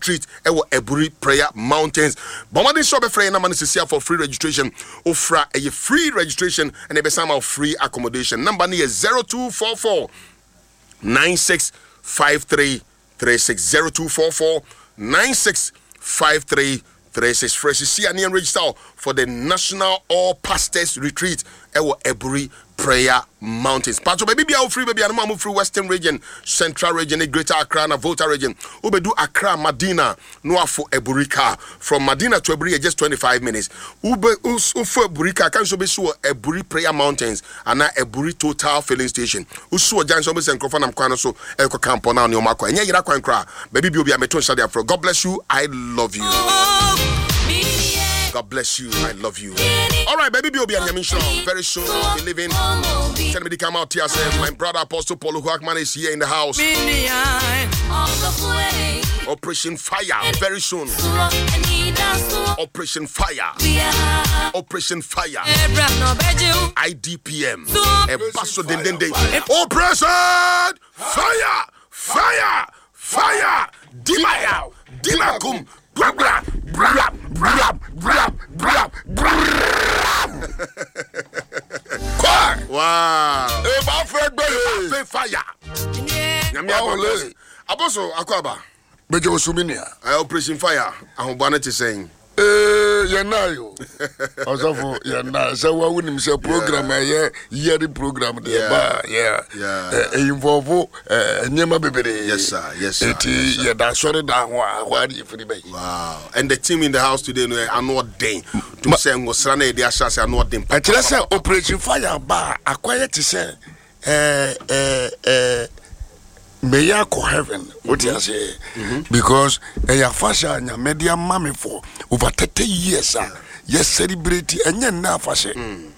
retreat ewo Eburi Prayer Mountains. Bomadi so be free na man sisia for free registration. Ofra a free registration and e be some free accommodation. Number ni is 0244 965336 0244 965336. Fresh see and register for the National All Pastors Retreat ewo Eburi Prayer Mountains. Pacho baby be free baby and move through Western region, Central region, Greater Accra and Volta region. Ubedu Accra, Medina, Noafo Eburika. From Medina to Eburi just 25 minutes. Ube Ufo Eburika can so be so Eburi Prayer Mountains and na Eburi Total Filling Station. Usu Janso be Senkrofan am kwana so Eko Campo na Nyomako. Enye yira kwan kra. Baby be obi ameton shade afro. God bless you. I love you. God bless you. I love you. All right, baby, be on your mission very soon. Be living. Tell me to come out here. Say, my brother Apostle Paul Huakman is here in the house. Operation Fire very soon. Operation Fire. Operation Fire. IDPM. Operation Fire. Fire. Fire. Dimaya. Dimakum. Blah, blah, blah, blah, blah, blah, blah. Wow. Fire. Apostle Akwaba. Bejo Suminia. Operation Fire. I'm going to saying. Yanayo. Also, Yana, so what would him say program? Yearly program. Yeah. Involve Nema Baby. Yes, sir. Yes, sir. That's sorry down. Wow. And the team in the house today, I know day to say, Ngosrane, the Ashas, I know them. I tell us, Operation Fire Bar, acquired to say, may I call heaven, what you say? Because a fashion and your media mammy for over 30 years, yes, celebrity and yan now fashion.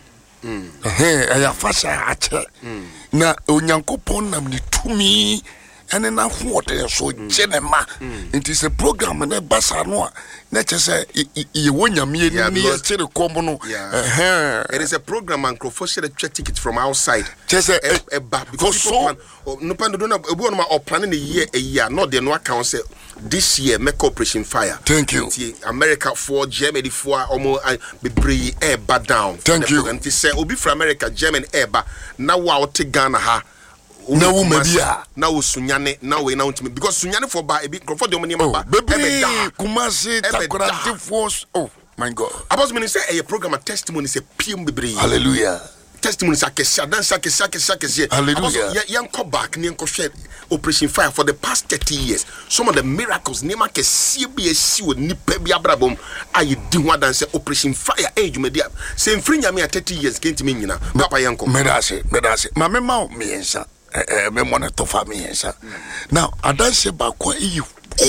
A fashion at now, Onyanko Ponam to me. And then water so genema. It is a program and a basanoa. Nature say you won your me near to common. It is a program and crofosher check tickets from outside. Just a because so no or planning a year, not the no council this year make Operation Fire. Thank you. America for Germany for almost be brave air bad down. Thank you. And say Obi for America, German air ba now wow take Ghana ha. Now media now Sunyane now we now to me because Sunyane for by a bit for the money baby Kumasi Takorati force. Oh my God. About me say a program of testimony say PM Bibri. Hallelujah. Testimony sakesha dan sakesha. Hallelujah. Yan come back ni enko share Operation Fire for the past 30 years. Some of the miracles nema ke CBC wo nipa bi abrabom ayi di ho dan say Operation Fire age media. Say mfiri nyame 30 years kenti me nyina. Papa yanko. Medase. Ma me ma me ensa. Me monitor for me ensa. Now, I don't say back kwa you.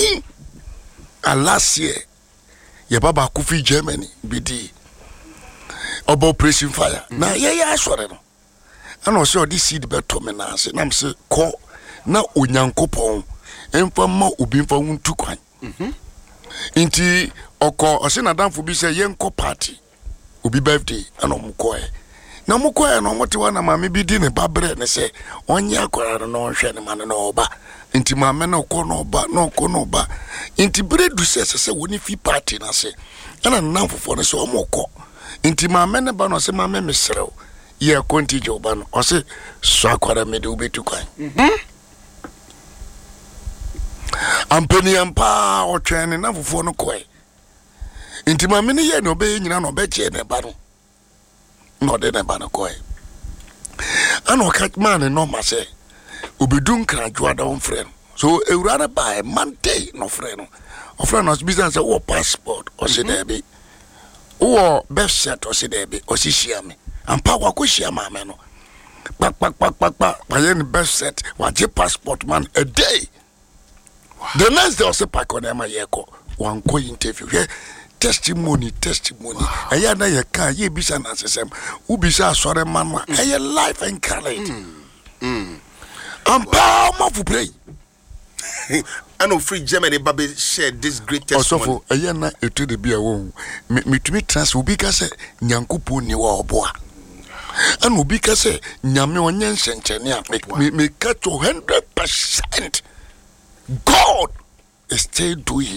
And last year, ye baba kufi Germany BD. About Operation Fire. Now, yeah, sorry no. And also this seed beto me na say nam say ko na onyankopon emfa ma obi mfa wuntu kwan. Inti oko o se na danfo bi say yenko party obi birthday ana omko e na mukwa no mote wana mame bi di ne babre ne se onye akwara no hwe ne mane no oba inti mame no ko no oba inti bredu se woni fi party na se ana nanfofo ne se omoko inti mame ne ba no se mame mesrew ye konti oba no o se so akwara me de obetu kwan ampeni ampa o twene nanfofo no koe inti mame ne ye no be nyina no be che ne ba no no de neba na koy ano kat man no ma say obedun krajwa da on friend so ewurare by Monday no friend no o friend no business o passport o se dey be o birth cert o se dey be o si share me ampa wa ko share ma me no pak pa yen birth cert wa je passport man a day. Wow. The next day o se pak on ma ye ko wan ko interview here. Testimony. Aya na ye ka ye bisa na sesem. U bisa sore manwa. Aya life encourage. Ampa ma fu pray. I know free Germany baby share this great testimony. Also for aya na etu de bia wo. Me tumi trans obi ka se nyankopon ni wa oboa. An obi ka se nyame onye nsenchene a me ka to 100%. God is still doing